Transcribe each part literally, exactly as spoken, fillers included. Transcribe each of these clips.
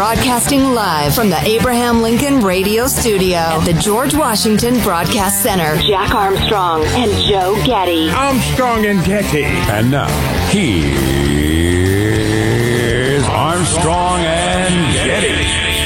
Broadcasting live from the Abraham Lincoln Radio Studio at the George Washington Broadcast Center. Jack Armstrong and Joe Getty. Armstrong and Getty. And now, here's Armstrong and Getty.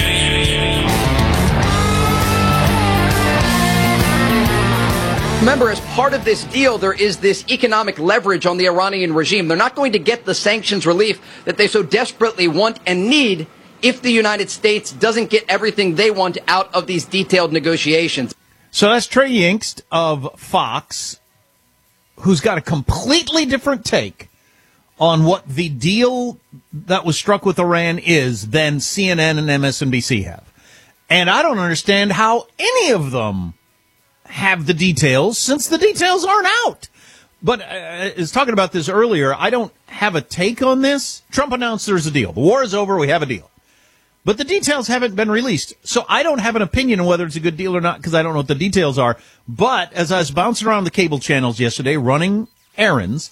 Remember, as part of this deal, there is this economic leverage on the Iranian regime. They're not going to get the sanctions relief that they so desperately want and need if the United States doesn't get everything they want out of these detailed negotiations. So that's Trey Yingst of Fox, who's got a completely different take on what the deal that was struck with Iran is than C N N and M S N B C have. And I don't understand how any of them have the details, since the details aren't out. But uh, I was talking about this earlier. I don't have a take on this. Trump announced there's a deal. The war is over. We have a deal. But the details haven't been released. So I don't have an opinion on whether it's a good deal or not because I don't know what the details are. But as I was bouncing around the cable channels yesterday, running errands,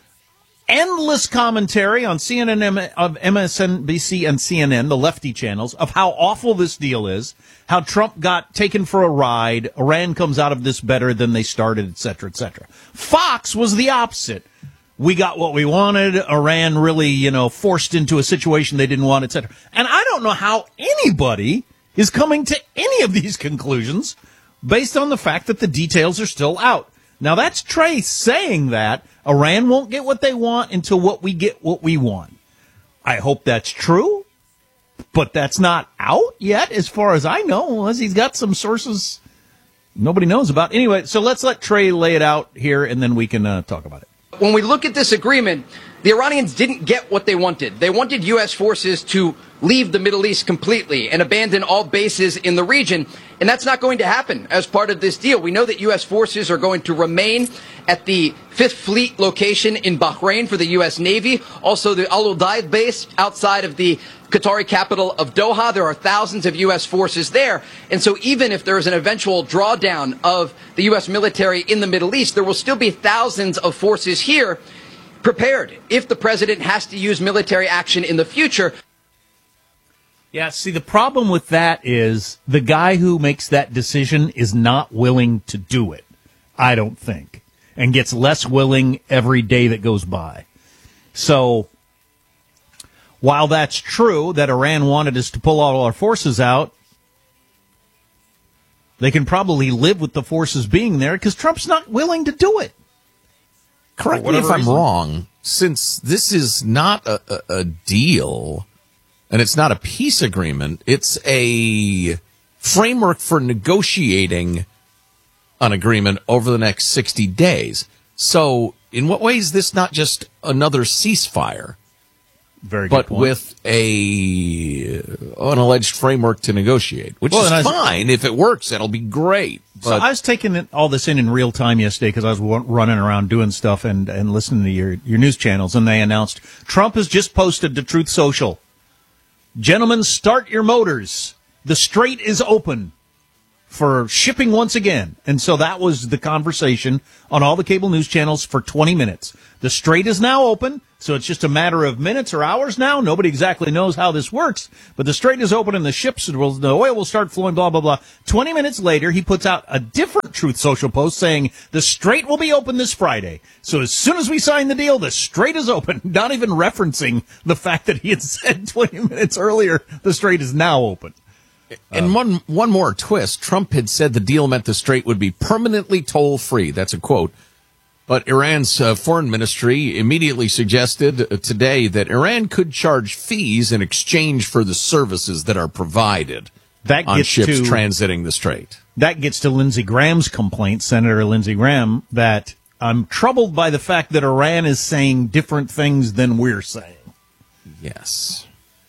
endless commentary on C N N, of M S N B C and C N N, the lefty channels, of how awful this deal is, how Trump got taken for a ride, Iran comes out of this better than they started, et cetera, et cetera. Fox was the opposite. We got what we wanted. Iran really, you know, forced into a situation they didn't want, et cetera. And I don't know how anybody is coming to any of these conclusions based on the fact that the details are still out. Now, that's Trey saying that Iran won't get what they want until what we get what we want. I hope that's true, but that's not out yet as far as I know, unless he's got some sources nobody knows about. Anyway, so let's let Trey lay it out here, and then we can uh, talk about it. When we look at this agreement, the Iranians didn't get what they wanted. They wanted U S forces to leave the Middle East completely and abandon all bases in the region. And that's not going to happen as part of this deal. We know that U S forces are going to remain at the Fifth Fleet location in Bahrain for the U S Navy. Also, the Al Udeid base outside of the Qatari capital of Doha. There are thousands of U S forces there. And so even if there is an eventual drawdown of the U S military in the Middle East, there will still be thousands of forces here prepared if the president has to use military action in the future. Yeah, see, the problem with that is the guy who makes that decision is not willing to do it, I don't think, and gets less willing every day that goes by. So while that's true that Iran wanted us to pull all our forces out, they can probably live with the forces being there because Trump's not willing to do it. Correct me if I'm wrong, since this is not a, a, a deal and it's not a peace agreement, it's a framework for negotiating an agreement over the next sixty days. So in what way is this not just another ceasefire? Very good but point. With a an alleged framework to negotiate, which well, is was, fine. If it works, that'll be great. So I was taking it, all this in in real time yesterday because I was w- running around doing stuff and, and listening to your, your news channels, and they announced Trump has just posted to Truth Social, "Gentlemen, start your motors. The Strait is open for shipping once again." And so that was the conversation on all the cable news channels for twenty minutes. The Strait is now open, so it's just a matter of minutes or hours now. Nobody exactly knows how this works, but the Strait is open and the ships, will, the oil will start flowing, blah, blah, blah. twenty minutes later, he puts out a different Truth Social post saying the Strait will be open this Friday. So as soon as we sign the deal, the Strait is open, not even referencing the fact that he had said twenty minutes earlier the Strait is now open. And one one more twist. Trump had said the deal meant the Strait would be permanently toll-free. That's a quote. But Iran's uh, foreign ministry immediately suggested uh, today that Iran could charge fees in exchange for the services that are provided that on gets ships to, transiting the Strait. That gets to Lindsey Graham's complaint, Senator Lindsey Graham, that I'm troubled by the fact that Iran is saying different things than we're saying. Yes.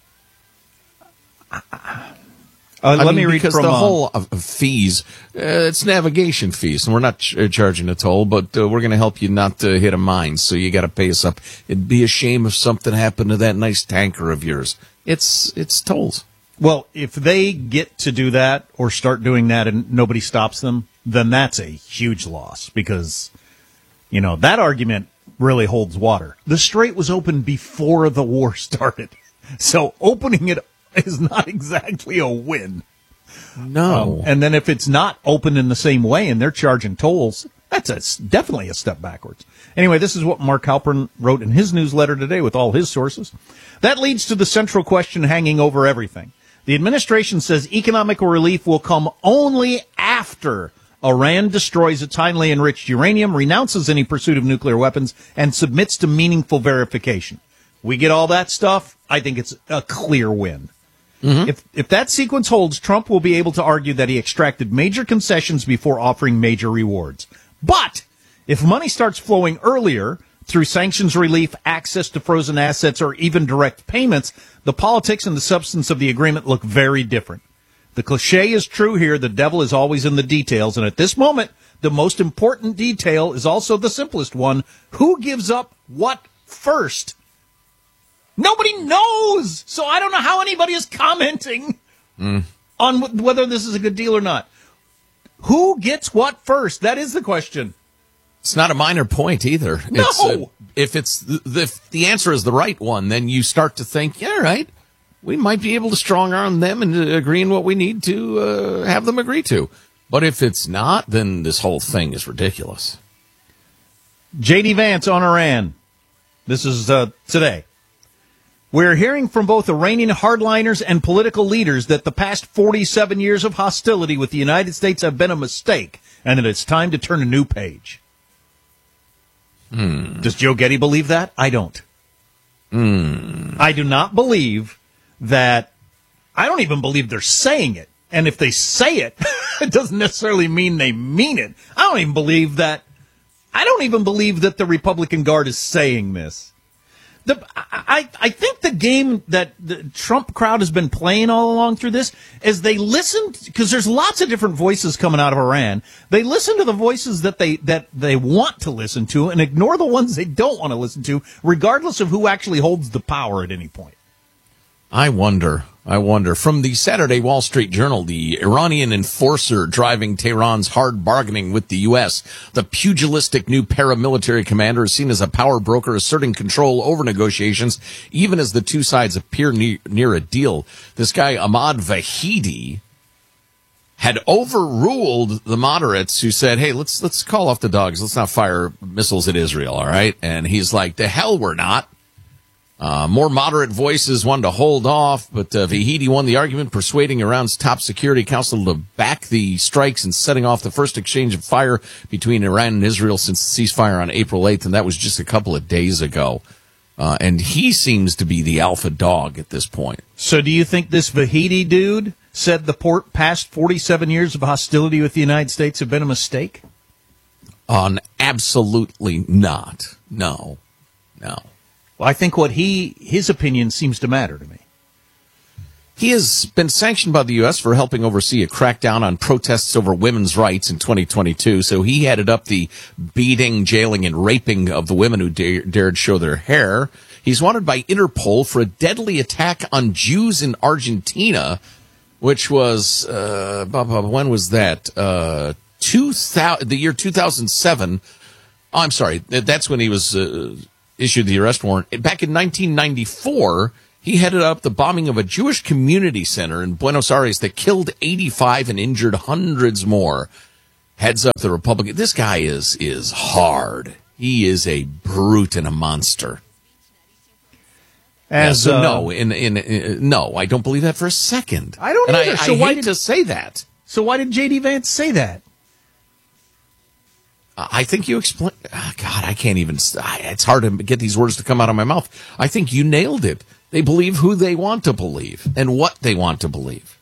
Uh, let mean, me read because from the uh, whole of, of fees, uh, it's navigation fees, and we're not ch- charging a toll, but uh, we're going to help you not to hit a mine, so you got to pay us up. It'd be a shame if something happened to that nice tanker of yours. It's it's tolls. Well, if they get to do that or start doing that and nobody stops them, then that's a huge loss because, you know, that argument really holds water. The Strait was open before the war started, so opening it is not exactly a win. No. Um, and then if it's not open in the same way and they're charging tolls, that's a, definitely a step backwards. Anyway, this is what Mark Halpern wrote in his newsletter today with all his sources. That leads to the central question hanging over everything. The administration says economic relief will come only after Iran destroys its highly enriched uranium, renounces any pursuit of nuclear weapons, and submits to meaningful verification. We get all that stuff, I think it's a clear win. Mm-hmm. If if that sequence holds, Trump will be able to argue that he extracted major concessions before offering major rewards. But if money starts flowing earlier through sanctions relief, access to frozen assets, or even direct payments, the politics and the substance of the agreement look very different. The cliche is true here. The devil is always in the details. And at this moment, the most important detail is also the simplest one. Who gives up what first? Nobody knows. So I don't know how anybody is commenting mm. on w- whether this is a good deal or not. Who gets what first? That is the question. It's not a minor point either. No. It's, uh, if it's the, if the answer is the right one, then you start to think, yeah, right, we might be able to strong arm them into agreeing what we need to uh, have them agree to. But if it's not, then this whole thing is ridiculous. J D Vance on Iran. This is uh, today. We're hearing from both Iranian hardliners and political leaders that the past forty-seven years of hostility with the United States have been a mistake, and that it's time to turn a new page. Hmm. Does Joe Getty believe that? I don't. Hmm. I do not believe that. I don't even believe they're saying it. And if they say it, it doesn't necessarily mean they mean it. I don't even believe that. I don't even believe that the Republican Guard is saying this. The, I, I think the game that the Trump crowd has been playing all along through this is they listen, because there's lots of different voices coming out of Iran. They listen to the voices that they that they want to listen to and ignore the ones they don't want to listen to, regardless of who actually holds the power at any point. I wonder. I wonder. From the Saturday Wall Street Journal, the Iranian enforcer driving Tehran's hard bargaining with the U S. The pugilistic new paramilitary commander is seen as a power broker asserting control over negotiations, even as the two sides appear near, near a deal. This guy, Ahmad Vahidi, had overruled the moderates who said, hey, let's let's call off the dogs. Let's not fire missiles at Israel, all right? And he's like, the hell we're not. Uh, more moderate voices wanted to hold off, but uh, Vahidi won the argument, persuading Iran's top security council to back the strikes and setting off the first exchange of fire between Iran and Israel since the ceasefire on April eighth, and that was just a couple of days ago. Uh, and he seems to be the alpha dog at this point. So do you think this Vahidi dude said the port past forty-seven years of hostility with the United States have been a mistake? On absolutely not. No. No. Well, I think what he, his opinion seems to matter to me. He has been sanctioned by the U S for helping oversee a crackdown on protests over women's rights in twenty twenty-two. So he headed up the beating, jailing, and raping of the women who dare, dared show their hair. He's wanted by Interpol for a deadly attack on Jews in Argentina, which was, uh, when was that? Uh, two thousand, the year two thousand seven. Oh, I'm sorry. That's when he was, uh, issued the arrest warrant. Back in nineteen ninety-four, he headed up the bombing of a Jewish community center in Buenos Aires that killed eighty-five and injured hundreds more. Heads up the Republican. This guy is is hard. He is a brute and a monster. As yeah, so uh, no, in, in in no, I don't believe that for a second. I don't and either. I, So I why hate did- to say that. So why did J D Vance say that? I think you explain. Oh, God, I can't even. It's hard to get these words to come out of my mouth. I think you nailed it. They believe who they want to believe and what they want to believe.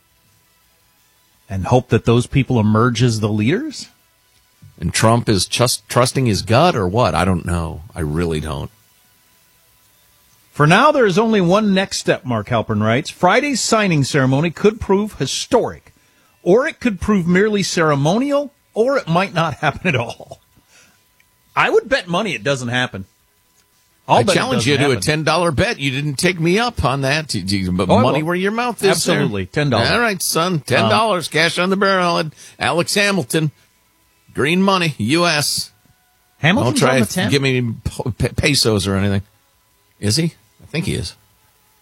And hope that those people emerge as the leaders? And Trump is just trusting his gut or what? I don't know. I really don't. For now, there is only one next step, Mark Halpern writes. Friday's signing ceremony could prove historic, or it could prove merely ceremonial, or it might not happen at all. I would bet money it doesn't happen. I'll I bet it challenge you doesn't to a happen. ten dollar bet. You didn't take me up on that. You- you- But Oh, I money will. where your mouth is. there. Absolutely, ten dollars. All right, son. ten dollars. Uh, cash on the barrel. Alex Hamilton. Green money. U S. Hamilton's Don't try on the to ten? give me p- pesos or anything. Is he? I think he is.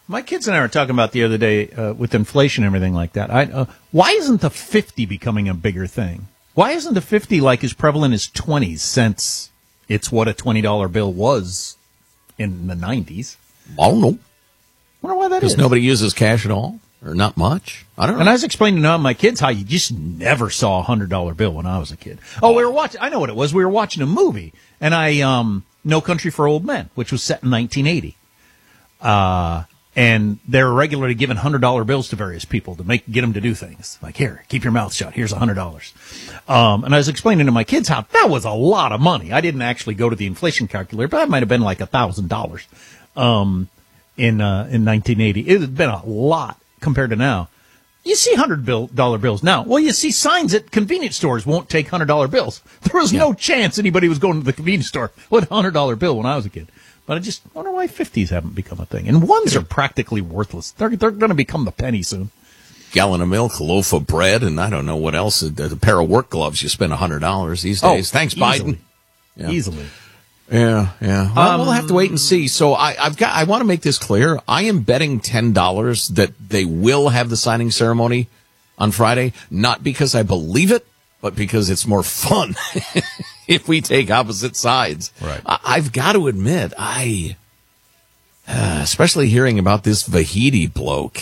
My kids and I were talking about the other day uh, with inflation and everything like that. I, uh, why isn't the fifty becoming a bigger thing? Why isn't the fifty like as prevalent as twenties since it's what a twenty dollar bill was in the nineties? I don't know. I wonder why that is. Because nobody uses cash at all, or not much. I don't know. And I was explaining to my kids how you just never saw a one hundred dollar bill when I was a kid. Oh, we were watching, I know what it was. We were watching a movie, and I, um, No Country for Old Men, which was set in nineteen eighty. Uh, And they're regularly giving one hundred dollar bills to various people to make get them to do things. Like, here, keep your mouth shut. Here's one hundred dollars. Um, and I was explaining to my kids how that was a lot of money. I didn't actually go to the inflation calculator, but that might have been like one thousand dollars um, in uh, in nineteen eighty. It had been a lot compared to now. You see one hundred dollar bills now. Well, you see signs at convenience stores won't take one hundred dollar bills. There was yeah. no chance anybody was going to the convenience store with a one hundred dollar bill when I was a kid. But I just wonder why fifties haven't become a thing. And ones are practically worthless. They're they're going to become the penny soon. Gallon of milk, a loaf of bread, and I don't know what else. A, a pair of work gloves, you spend one hundred dollars these days. Oh, Thanks, easily. Biden. Yeah. Easily. Yeah, yeah. Well, Um, we'll have to wait and see. So I, I've got. I want to make this clear. I am betting ten dollars that they will have the signing ceremony on Friday, not because I believe it, but because it's more fun if we take opposite sides. Right. I, I've got to admit, I, uh, especially hearing about this Vahidi bloke,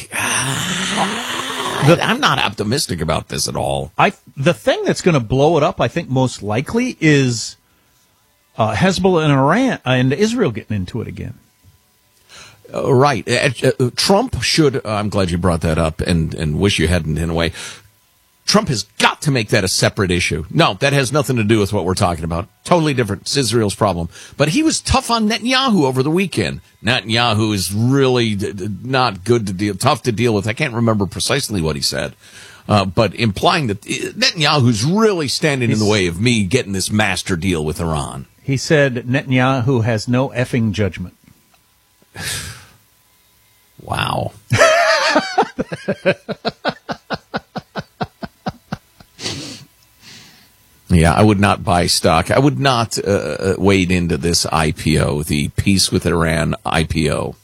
uh, I'm not optimistic about this at all. I the thing that's going to blow it up, I think, most likely is uh, Hezbollah and Iran and Israel getting into it again. Uh, right. Uh, uh, Trump should, uh, I'm glad you brought that up and, and wish you hadn't in a way. Trump has got to make that a separate issue. No, that has nothing to do with what we're talking about. Totally different. It's Israel's problem. But he was tough on Netanyahu over the weekend. Netanyahu is really d- d- not good to deal, tough to deal with. I can't remember precisely what he said. Uh, but implying that Netanyahu's really standing He's, in the way of me getting this master deal with Iran. He said Netanyahu has no effing judgment. Wow. Yeah, I would not buy stock. I would not uh, wade into this I P O, the Peace with Iran I P O.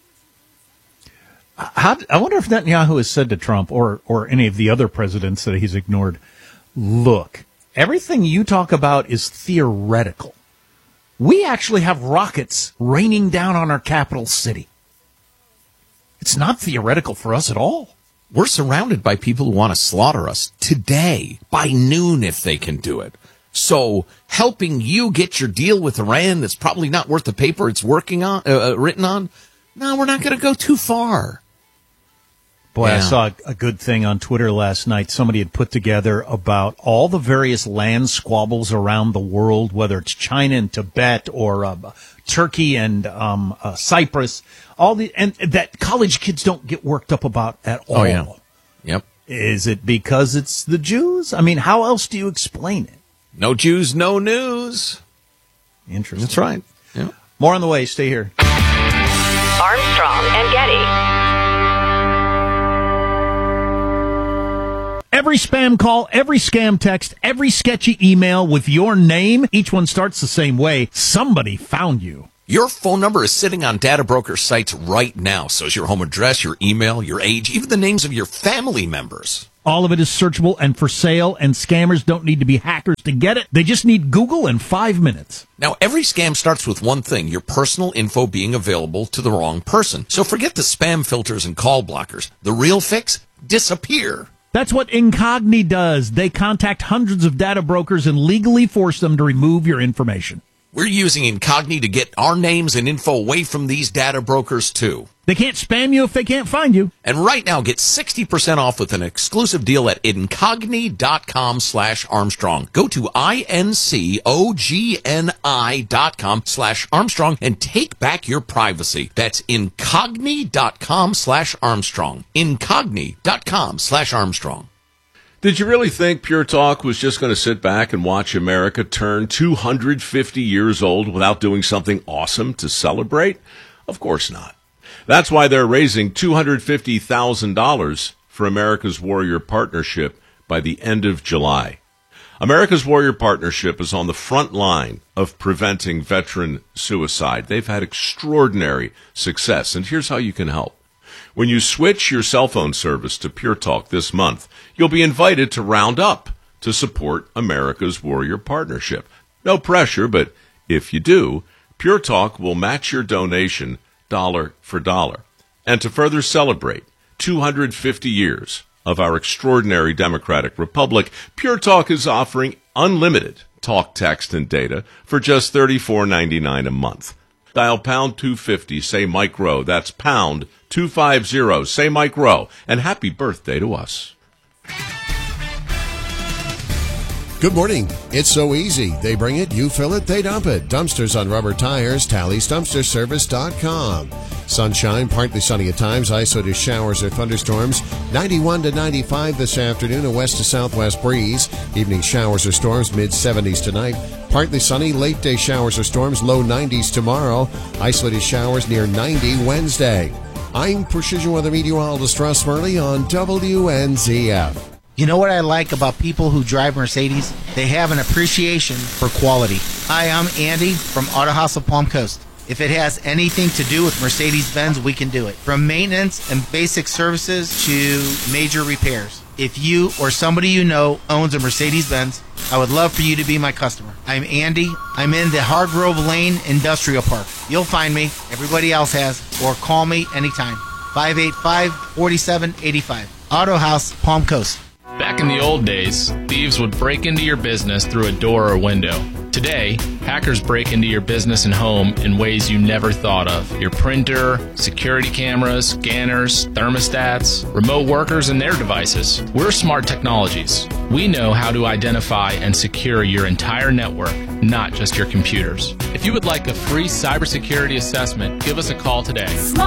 How, I wonder if Netanyahu has said to Trump or, or any of the other presidents that he's ignored, look, everything you talk about is theoretical. We actually have rockets raining down on our capital city. It's not theoretical for us at all. We're surrounded by people who want to slaughter us today, by noon if they can do it. So helping you get your deal with Iran that's probably not worth the paper it's working on, uh, written on, no, we're not going to go too far. Boy, yeah. I saw a good thing on Twitter last night. Somebody had put together about all the various land squabbles around the world, whether it's China and Tibet or uh, Turkey and um, uh, Cyprus, all the and that college kids don't get worked up about at all. Oh, yeah. Yep. Is it because it's the Jews? I mean, how else do you explain it? No Jews, no news. Interesting. That's right. Yep. More on the way. Stay here. Armstrong and Getty. Every spam call, every scam text, every sketchy email with your name, each one starts the same way. Somebody found you. Your phone number is sitting on data broker sites right now. So is your home address, your email, your age, even the names of your family members. All of it is searchable and for sale, and scammers don't need to be hackers to get it. They just need Google in five minutes. Now, every scam starts with one thing, your personal info being available to the wrong person. So forget the spam filters and call blockers. The real fix? Disappear. That's what Incogni does. They contact hundreds of data brokers and legally force them to remove your information. We're using Incogni to get our names and info away from these data brokers, too. They can't spam you if they can't find you. And right now, get sixty percent off with an exclusive deal at Incogni.com slash Armstrong. Go to I-N-C-O-G-N-I dot com slash Armstrong and take back your privacy. That's Incogni.com slash Armstrong. Incogni.com slash Armstrong. Did you really think Pure Talk was just going to sit back and watch America turn two hundred fifty years old without doing something awesome to celebrate? Of course not. That's why they're raising two hundred fifty thousand dollars for America's Warrior Partnership by the end of July. America's Warrior Partnership is on the front line of preventing veteran suicide. They've had extraordinary success, and here's how you can help. When you switch your cell phone service to Pure Talk this month, you'll be invited to round up to support America's Warrior Partnership. No pressure, but if you do, Pure Talk will match your donation dollar for dollar. And to further celebrate two hundred fifty years of our extraordinary democratic republic, Pure Talk is offering unlimited talk, text, and data for just thirty-four ninety-nine a month. Dial pound two fifty, say Mike Rowe. That's pound two fifty, say Mike Rowe. And happy birthday to us. Good morning. It's so easy. They bring it, you fill it, they dump it. Dumpsters on rubber tires, Tally's Dumpster Service dot com. Sunshine, partly sunny at times, isolated showers or thunderstorms. ninety-one to ninety-five this afternoon, a west to southwest breeze. Evening showers or storms, mid seventies tonight. Partly sunny, late day showers or storms, low nineties tomorrow. Isolated showers near ninety Wednesday. I'm Precision Weather Meteorologist Russ Murley on W N Z F. You know what I like about people who drive Mercedes? They have an appreciation for quality. Hi, I'm Andy from Auto House of Palm Coast. If it has anything to do with Mercedes-Benz, we can do it. From maintenance and basic services to major repairs. If you or somebody you know owns a Mercedes-Benz, I would love for you to be my customer. I'm Andy. I'm in the Hargrove Lane Industrial Park. You'll find me. Everybody else has. Or call me anytime. five eight five, four seven eight five. Auto House, Palm Coast. Back in the old days, thieves would break into your business through a door or window. Today, hackers break into your business and home in ways you never thought of. Your printer, security cameras, scanners, thermostats, remote workers, and their devices. We're Smart Technologies. We know how to identify and secure your entire network, not just your computers. If you would like a free cybersecurity assessment, give us a call today.